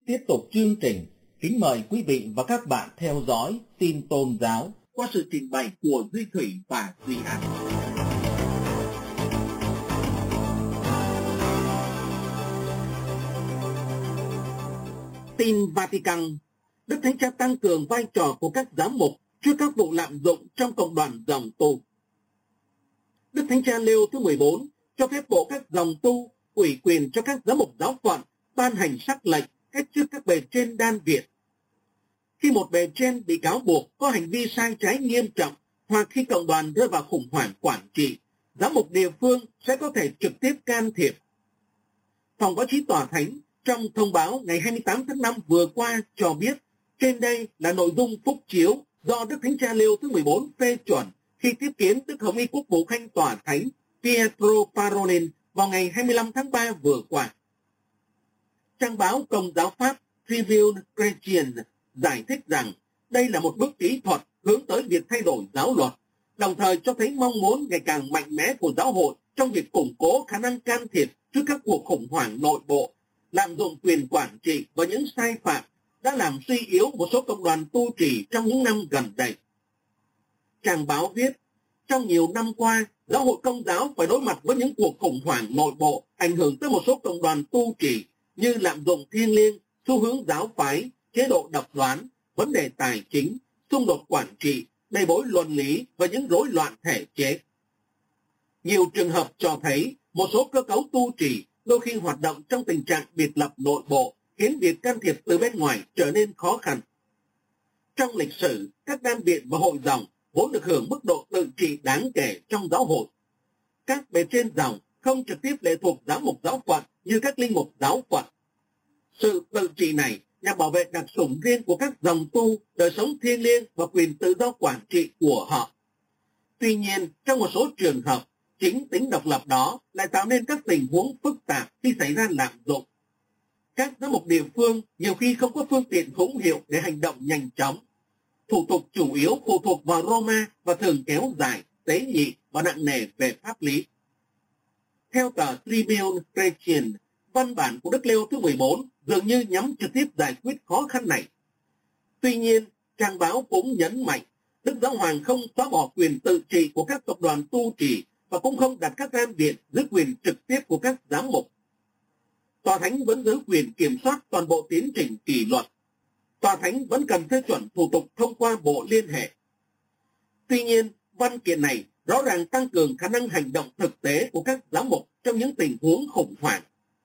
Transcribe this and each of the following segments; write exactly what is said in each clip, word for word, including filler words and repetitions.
Tiếp tục chương trình, kính mời quý vị và các bạn theo dõi tin tôn giáo qua sự trình bày của Duy Thủy và Duy An. Tin Vatican, Đức Thánh Cha tăng cường vai trò của các giám mục trước các vụ lạm dụng trong cộng đoàn dòng tu. Đức Thánh Cha Leo thứ mười bốn cho phép bộ các dòng tu ủy quyền cho các giám mục giáo phận ban hành sắc lệnh cách chức các bề trên đan viện. Khi một bề trên bị cáo buộc có hành vi sai trái nghiêm trọng hoặc khi cộng đoàn rơi vào khủng hoảng quản trị, giám mục địa phương sẽ có thể trực tiếp can thiệp. Phòng báo chí Tòa Thánh trong thông báo ngày hai mươi tám tháng năm vừa qua cho biết trên đây là nội dung phúc chiếu do Đức Thánh Cha Leo thứ mười bốn phê chuẩn khi tiếp kiến Đức Hồng Y Quốc vụ Khanh Tòa Thánh Pietro Parolin vào ngày hai mươi lăm tháng ba vừa qua. Trang báo Công giáo Pháp Tribune Chrétien giải thích rằng đây là một bước kỹ thuật hướng tới việc thay đổi giáo luật, đồng thời cho thấy mong muốn ngày càng mạnh mẽ của giáo hội trong việc củng cố khả năng can thiệp trước các cuộc khủng hoảng nội bộ, lạm dụng quyền quản trị và những sai phạm đã làm suy yếu một số cộng đoàn tu trì trong những năm gần đây. Trang báo viết, trong nhiều năm qua, giáo hội Công giáo phải đối mặt với những cuộc khủng hoảng nội bộ ảnh hưởng tới một số cộng đoàn tu trì như lạm dụng thiêng liêng, xu hướng giáo phái, chế độ độc đoán, vấn đề tài chính, xung đột quản trị, bê bối luân lý và những rối loạn thể chế. Nhiều trường hợp cho thấy một số cơ cấu tu trì đôi khi hoạt động trong tình trạng biệt lập nội bộ, khiến việc can thiệp từ bên ngoài trở nên khó khăn. Trong lịch sử, các đan viện và hội dòng vốn được hưởng mức độ tự trị đáng kể trong giáo hội. Các bề trên dòng không trực tiếp lệ thuộc giám mục giáo phận như các linh mục giáo phận. Sự tự trị này nhằm bảo vệ đặc sủng riêng của các dòng tu, đời sống thiêng liêng và quyền tự do quản trị của họ. Tuy nhiên, trong một số trường hợp, chính tính độc lập đó lại tạo nên các tình huống phức tạp khi xảy ra lạm dụng. Các giám mục địa phương nhiều khi không có phương tiện hữu hiệu để hành động nhanh chóng. Thủ tục chủ yếu phụ thuộc vào Roma và thường kéo dài, tế nhị và nặng nề về pháp lý. Theo tờ Tribune Chrétien, văn bản của Đức Leo thứ mười bốn dường như nhắm trực tiếp giải quyết khó khăn này. Tuy nhiên, trang báo cũng nhấn mạnh, Đức Giáo Hoàng không xóa bỏ quyền tự trị của các tập đoàn tu trì và cũng không đặt các đan viện dưới quyền trực tiếp của các giám mục. Tòa Thánh vẫn giữ quyền kiểm soát toàn bộ tiến trình kỷ luật. Tòa Thánh vẫn cần phê chuẩn thủ tục thông qua bộ liên hệ. Tuy nhiên, văn kiện này rõ ràng tăng cường khả năng hành động thực tế của các giám mục trong những tình huống khủng hoảng.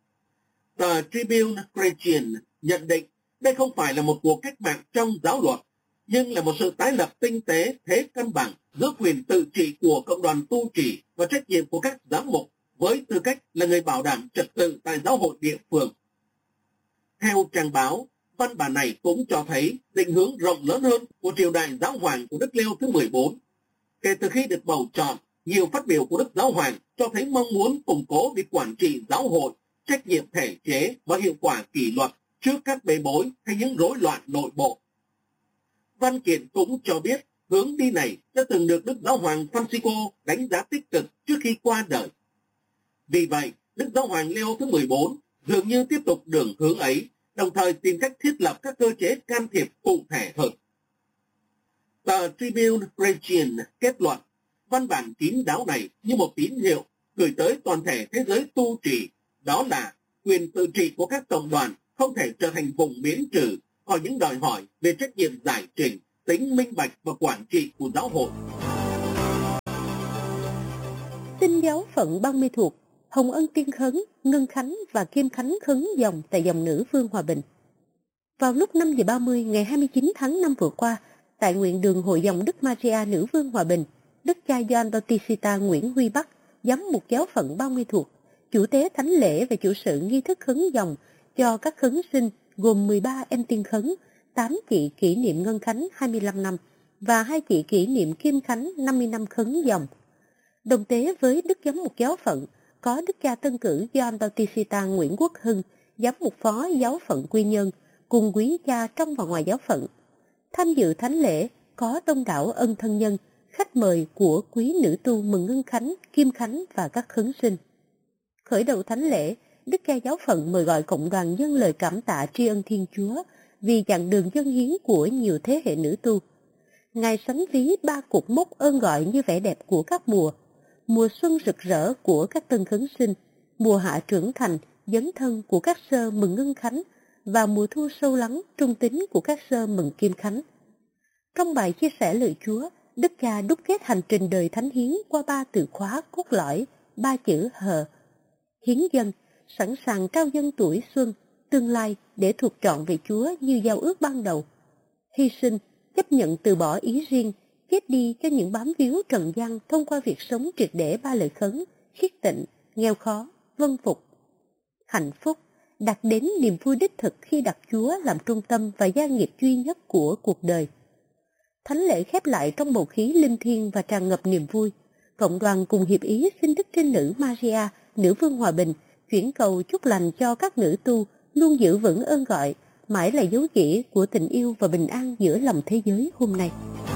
Tờ Tribune Chrétien nhận định đây không phải là một cuộc cách mạng trong giáo luật, nhưng là một sự tái lập tinh tế thế cân bằng giữa quyền tự trị của cộng đoàn tu trì và trách nhiệm của các giám mục với tư cách là người bảo đảm trật tự tại giáo hội địa phương. Theo trang báo, văn bản này cũng cho thấy định hướng rộng lớn hơn của triều đại giáo hoàng của Đức Leo thứ mười bốn. Kể từ khi được bầu chọn, nhiều phát biểu của Đức Giáo Hoàng cho thấy mong muốn củng cố việc quản trị giáo hội, trách nhiệm thể chế và hiệu quả kỷ luật trước các bê bối hay những rối loạn nội bộ. Văn kiện cũng cho biết hướng đi này đã từng được Đức Giáo Hoàng Francisco đánh giá tích cực trước khi qua đời. Vì vậy, Đức Giáo Hoàng Leo thứ mười bốn dường như tiếp tục đường hướng ấy, đồng thời tìm cách thiết lập các cơ chế can thiệp cụ thể hơn. Tờ Tribune Chrétien kết luận, văn bản kín đáo này như một tín hiệu gửi tới toàn thể thế giới tu trì, đó là quyền tự trị của các cộng đoàn không thể trở thành vùng miễn trừ khỏi những đòi hỏi về trách nhiệm giải trình, tính minh bạch và quản trị của giáo hội. Tin giáo phận Ban Mê Thuột, Hồng Ân Tiên Khấn, Ngân Khánh và Kim Khánh khấn dòng tại dòng nữ Phương Hòa Bình. Vào lúc năm giờ ba mươi ngày hai mươi chín tháng năm vừa qua, tại nguyện đường Hội dòng Đức Maria Nữ Vương Hòa Bình, Đức cha Gioan Bautista Nguyễn Huy Bắc, giám mục giáo phận Ban Mê Thuột, chủ tế thánh lễ và chủ sự nghi thức khấn dòng cho các khấn sinh gồm mười ba em tiên khấn, tám chị kỷ niệm Ngân Khánh hai mươi lăm năm và hai chị kỷ niệm Kim Khánh năm mươi năm khấn dòng. Đồng tế với Đức giám mục giáo phận có Đức cha tân cử Gioan Bautista Nguyễn Quốc Hưng, giám mục phó giáo phận Quy Nhơn, cùng quý cha trong và ngoài giáo phận. Tham dự thánh lễ có đông đảo ân thân nhân, khách mời của quý nữ tu mừng Ngân Khánh, Kim Khánh và các khấn sinh. Khởi đầu thánh lễ, Đức cha giáo phận mời gọi cộng đoàn dâng lời cảm tạ tri ân Thiên Chúa vì chặng đường dâng hiến của nhiều thế hệ nữ tu. Ngài sánh ví ba cột mốc ơn gọi như vẻ đẹp của các mùa: mùa xuân rực rỡ của các tân khấn sinh, mùa hạ trưởng thành, dấn thân của các sơ mừng ngân khánh và mùa thu sâu lắng, trung tín của các sơ mừng kim khánh. Trong bài chia sẻ lời Chúa, Đức cha đúc kết hành trình đời thánh hiến qua ba từ khóa cốt lõi, ba chữ hờ: hiến dâng, sẵn sàng trao dâng tuổi xuân, tương lai để thuộc trọn về Chúa như giao ước ban đầu; hy sinh, chấp nhận từ bỏ ý riêng, chết đi cho những bám víu trần gian thông qua việc sống triệt để ba lời khấn: khiết tịnh, nghèo khó, vâng phục; hạnh phúc, đạt đến niềm vui đích thực khi đặt Chúa làm trung tâm và gia nghiệp duy nhất của cuộc đời. Thánh lễ khép lại trong bầu khí linh thiêng và tràn ngập niềm vui. Cộng đoàn cùng hiệp ý xin Đức Trinh Nữ Maria, Nữ Vương Hòa Bình, chuyển cầu chúc lành cho các nữ tu luôn giữ vững ơn gọi, mãi là dấu chỉ của tình yêu và bình an giữa lòng thế giới hôm nay.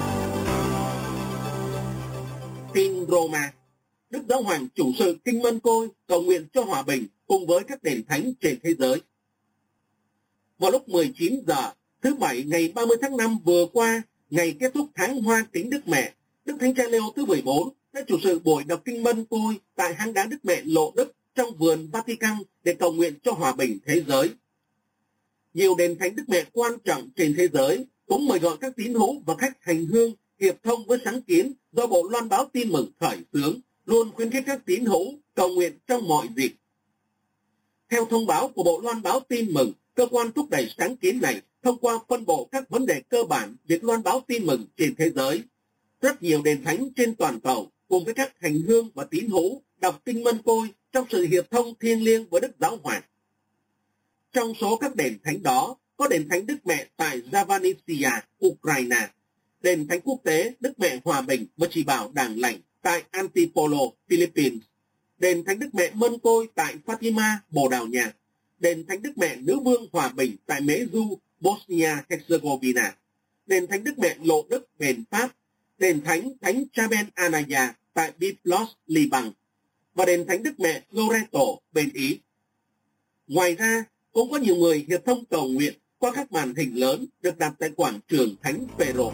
Tin Roma. Đức Giáo Hoàng chủ sự Kinh Mân Côi cầu nguyện cho hòa bình cùng với các đền thánh trên thế giới. Vào lúc mười chín giờ thứ Bảy ngày ba mươi tháng năm vừa qua, ngày kết thúc tháng Hoa Kính Đức Mẹ, Đức Thánh Cha Leo thứ mười bốn đã chủ sự buổi đọc Kinh Mân Côi tại hang đá Đức Mẹ Lộ Đức trong vườn Vatican để cầu nguyện cho hòa bình thế giới. Nhiều đền thánh Đức Mẹ quan trọng trên thế giới cũng mời gọi các tín hữu và khách hành hương hiệp thông với sáng kiến do Bộ Loan báo Tin Mừng khởi xướng, luôn khuyến khích các tín hữu cầu nguyện trong mọi dịp. Theo thông báo của Bộ Loan báo Tin Mừng, cơ quan thúc đẩy sáng kiến này thông qua phân bổ các vấn đề cơ bản việc loan báo tin mừng trên thế giới. Rất nhiều đền thánh trên toàn cầu cùng với các hành hương và tín hữu đọc Kinh Mân Côi trong sự hiệp thông thiêng liêng với Đức Giáo Hoàng. Trong số các đền thánh đó có đền thánh Đức Mẹ tại Zavanisia, Ukraine, đền thánh quốc tế Đức Mẹ Hòa Bình và Chỉ Bảo Đàng Lành tại Antipolo, Philippines, đền thánh Đức Mẹ Mân Côi tại Fatima, Bồ Đào Nha, đền thánh Đức Mẹ Nữ Vương Hòa Bình tại Mễ Du, Bosnia-Herzegovina, đền thánh Đức Mẹ Lộ Đức, bền Pháp, đền thánh Thánh Chaben Anaya tại Byblos, Liban và đền thánh Đức Mẹ Loreto, bên Ý. Ngoài ra, cũng có nhiều người hiệp thông cầu nguyện qua các màn hình lớn được đặt tại quảng trường Thánh Phêrô.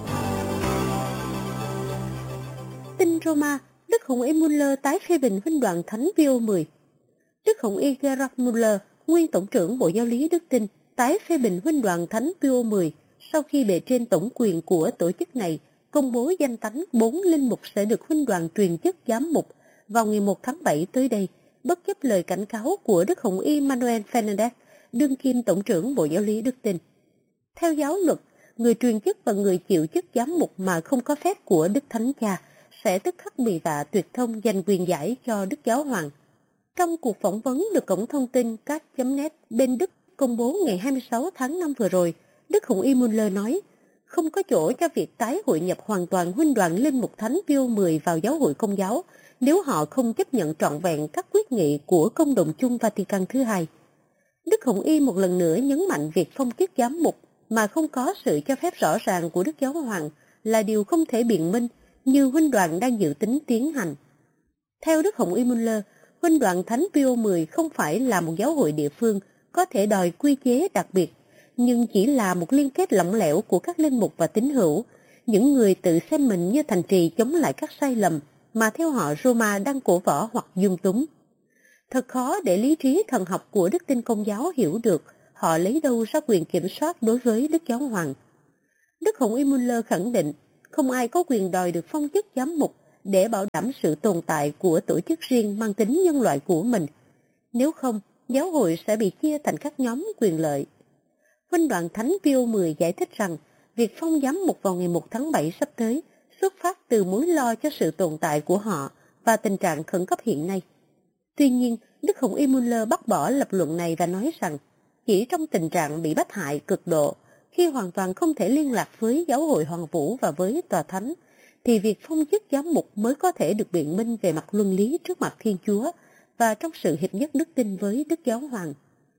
Tin Roma, Đức Hồng Y Muller tái phê bình huynh đoàn Thánh Pio mười. Đức Hồng Y Gerhard Muller, nguyên tổng trưởng Bộ Giáo lý Đức Tin, tái phê bình huynh đoàn Thánh Pio mười sau khi bề trên tổng quyền của tổ chức này công bố danh tánh bốn linh mục sẽ được huynh đoàn truyền chức giám mục vào ngày một tháng bảy tới đây, bất chấp lời cảnh cáo của Đức Hồng Y Manuel Fernandez, đương kim tổng trưởng Bộ Giáo lý Đức Tin. Theo giáo luật, người truyền chức và người chịu chức giám mục mà không có phép của Đức Thánh Cha sẽ tức khắc bị vạ tuyệt thông dành quyền giải cho Đức Giáo Hoàng. Trong cuộc phỏng vấn được cổng thông tin cat chấm net bên Đức công bố ngày hai mươi sáu tháng năm vừa rồi, Đức Hồng Y Muller nói, không có chỗ cho việc tái hội nhập hoàn toàn huynh đoàn linh mục Thánh Pio mười vào giáo hội Công giáo nếu họ không chấp nhận trọn vẹn các quyết nghị của Công đồng chung Vatican thứ hai. Đức Hồng Y một lần nữa nhấn mạnh việc phong chức giám mục mà không có sự cho phép rõ ràng của Đức Giáo Hoàng là điều không thể biện minh như huynh đoàn đang dự tính tiến hành. Theo Đức Hồng Y Muller, huynh đoàn Thánh Pio mười không phải là một giáo hội địa phương có thể đòi quy chế đặc biệt, nhưng chỉ là một liên kết lỏng lẻo của các linh mục và tín hữu, những người tự xem mình như thành trì chống lại các sai lầm mà theo họ Roma đang cổ võ hoặc dung túng. Thật khó để lý trí thần học của Đức Tin Công giáo hiểu được họ lấy đâu ra quyền kiểm soát đối với Đức Giáo Hoàng. Đức Hồng Y Muller khẳng định không ai có quyền đòi được phong chức giám mục để bảo đảm sự tồn tại của tổ chức riêng mang tính nhân loại của mình. Nếu không, giáo hội sẽ bị chia thành các nhóm quyền lợi. Huynh đoàn Thánh Pio mười giải thích rằng việc phong giám mục vào ngày một tháng bảy sắp tới xuất phát từ mối lo cho sự tồn tại của họ và tình trạng khẩn cấp hiện nay. Tuy nhiên, Đức Hồng Y Muller bác bỏ lập luận này và nói rằng chỉ trong tình trạng bị bách hại cực độ, khi hoàn toàn không thể liên lạc với giáo hội Hoàng Vũ và với Tòa Thánh, thì việc phong chức giám mục mới có thể được biện minh về mặt luân lý trước mặt Thiên Chúa và trong sự hiệp nhất đức tin với Đức Giáo Hoàng.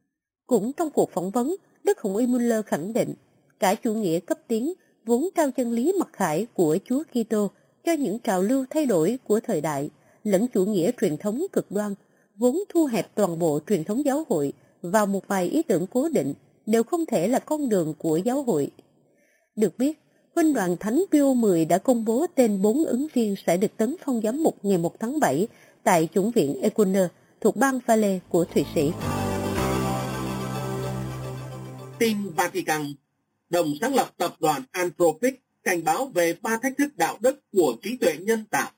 Cũng trong cuộc phỏng vấn, Đức Hồng Y Muller khẳng định cả chủ nghĩa cấp tiến vốn trao chân lý mặc khải của Chúa Kitô cho những trào lưu thay đổi của thời đại, lẫn chủ nghĩa truyền thống cực đoan vốn thu hẹp toàn bộ truyền thống giáo hội vào một vài ý tưởng cố định, đều không thể là con đường của giáo hội. Được biết, Huynh đoàn Thánh Pio mười đã công bố tên bốn ứng viên sẽ được tấn phong giám mục ngày một tháng bảy tại chủng viện Ecuner thuộc bang Valais của Thụy Sĩ. Tin Vatican, đồng sáng lập tập đoàn Anthropic cảnh báo về ba thách thức đạo đức của trí tuệ nhân tạo.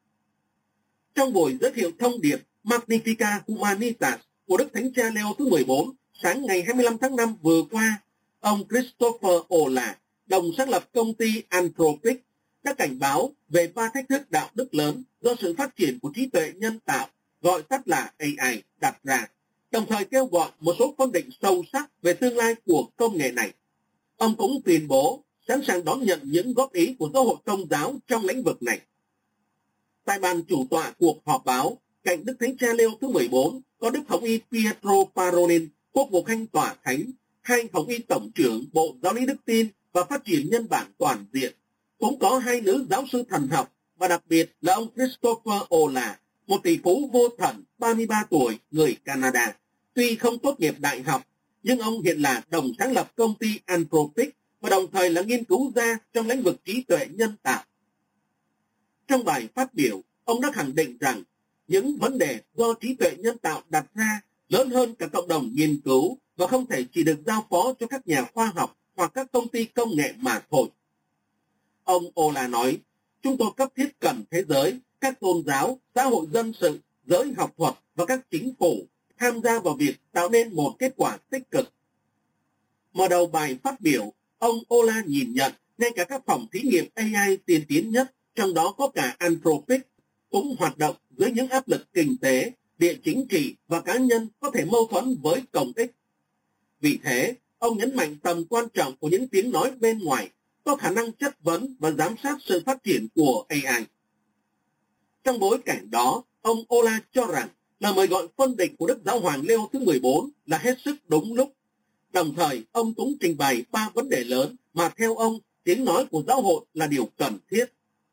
Trong buổi giới thiệu thông điệp Magnificat Humanitas của Đức Thánh Cha Leo thứ mười bốn sáng ngày hai mươi lăm tháng năm vừa qua, ông Christopher Olah, đồng sáng lập công ty Anthropic, đã cảnh báo về ba thách thức đạo đức lớn do sự phát triển của trí tuệ nhân tạo, gọi tắt là a i, đặt ra, đồng thời kêu gọi một số phân định sâu sắc về tương lai của công nghệ này. Ông cũng tuyên bố sẵn sàng đón nhận những góp ý của giáo hội Công giáo trong lĩnh vực này. Tại bàn chủ tọa cuộc họp báo, cạnh Đức Thánh Cha Leo thứ mười bốn có Đức Hồng y Pietro Parolin, Quốc vụ Khanh Tòa Thánh, hai Hồng y Tổng trưởng Bộ Giáo lý Đức tin và Phát triển Nhân bản toàn diện. Cũng có hai nữ giáo sư thần học và đặc biệt là ông Christopher Olah, một tỷ phú vô thần ba mươi ba tuổi, người Canada. Tuy không tốt nghiệp đại học, nhưng ông hiện là đồng sáng lập công ty Anthropic và đồng thời là nghiên cứu gia trong lĩnh vực trí tuệ nhân tạo. Trong bài phát biểu, ông đã khẳng định rằng những vấn đề do trí tuệ nhân tạo đặt ra lớn hơn cả cộng đồng nghiên cứu và không thể chỉ được giao phó cho các nhà khoa học hoặc các công ty công nghệ mà thôi. Ông Olah nói, chúng tôi cấp thiết cần thế giới, các tôn giáo, xã hội dân sự, giới học thuật và các chính phủ tham gia vào việc tạo nên một kết quả tích cực. Mở đầu bài phát biểu, ông Olah nhìn nhận ngay cả các phòng thí nghiệm a i tiên tiến nhất, trong đó có cả Anthropic, cũng hoạt động dưới những áp lực kinh tế, địa chính trị và cá nhân có thể mâu thuẫn với công ích. Vì thế, ông nhấn mạnh tầm quan trọng của những tiếng nói bên ngoài, có khả năng chất vấn và giám sát sự phát triển của a i. Trong bối cảnh đó, ông Olah cho rằng là mời gọi phân định của Đức Giáo hoàng Leo thứ mười bốn là hết sức đúng lúc. Đồng thời, ông cũng trình bày ba vấn đề lớn mà theo ông, tiếng nói của giáo hội là điều cần thiết.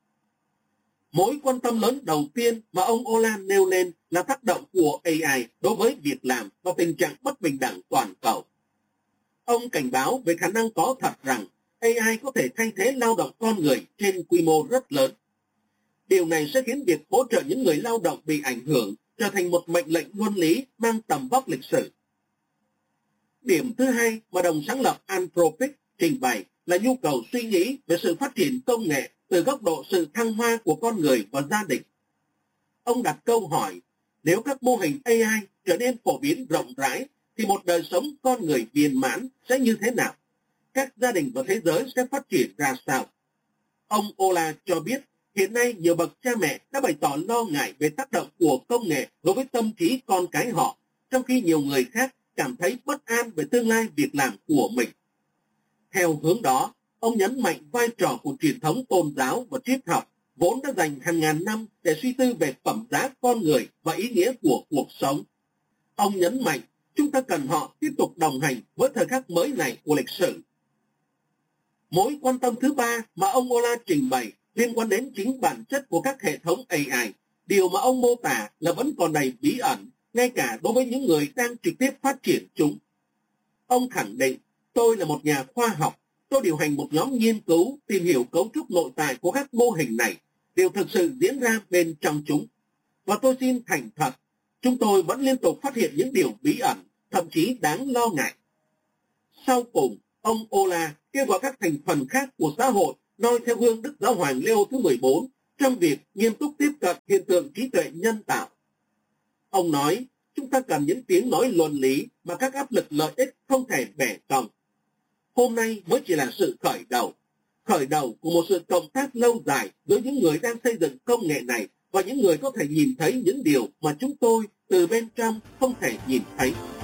Mối quan tâm lớn đầu tiên mà ông Olah nêu lên là tác động của a i đối với việc làm và tình trạng bất bình đẳng toàn cầu. Ông cảnh báo về khả năng có thật rằng a i có thể thay thế lao động con người trên quy mô rất lớn. Điều này sẽ khiến việc hỗ trợ những người lao động bị ảnh hưởng trở thành một mệnh lệnh luân lý mang tầm vóc lịch sử. Điểm thứ hai mà đồng sáng lập Anthropic trình bày là nhu cầu suy nghĩ về sự phát triển công nghệ từ góc độ sự thăng hoa của con người và gia đình. Ông đặt câu hỏi, nếu các mô hình a i trở nên phổ biến rộng rãi, thì một đời sống con người viên mãn sẽ như thế nào? Các gia đình và thế giới sẽ phát triển ra sao? Ông Olah cho biết, hiện nay nhiều bậc cha mẹ đã bày tỏ lo ngại về tác động của công nghệ đối với tâm trí con cái họ, trong khi nhiều người khác cảm thấy bất an về tương lai việc làm của mình. Theo hướng đó, ông nhấn mạnh vai trò của truyền thống tôn giáo và triết học, vốn đã dành hàng ngàn năm để suy tư về phẩm giá con người và ý nghĩa của cuộc sống. Ông nhấn mạnh, chúng ta cần họ tiếp tục đồng hành với thời khắc mới này của lịch sử. Mối quan tâm thứ ba mà ông Olah trình bày liên quan đến chính bản chất của các hệ thống a i, điều mà ông mô tả là vẫn còn đầy bí ẩn, ngay cả đối với những người đang trực tiếp phát triển chúng. Ông khẳng định, tôi là một nhà khoa học, tôi điều hành một nhóm nghiên cứu tìm hiểu cấu trúc nội tại của các mô hình này, điều thực sự diễn ra bên trong chúng. Và tôi xin thành thật, chúng tôi vẫn liên tục phát hiện những điều bí ẩn, thậm chí đáng lo ngại. Sau cùng, ông Olah kêu gọi các thành phần khác của xã hội noi theo gương Đức Giáo hoàng Leo thứ mười bốn trong việc nghiêm túc tiếp cận hiện tượng trí tuệ nhân tạo. Ông nói, chúng ta cần những tiếng nói luân lý mà các áp lực lợi ích không thể bẻ cong. Hôm nay mới chỉ là sự khởi đầu, khởi đầu của một sự cộng tác lâu dài giữa những người đang xây dựng công nghệ này và những người có thể nhìn thấy những điều mà chúng tôi từ bên trong không thể nhìn thấy.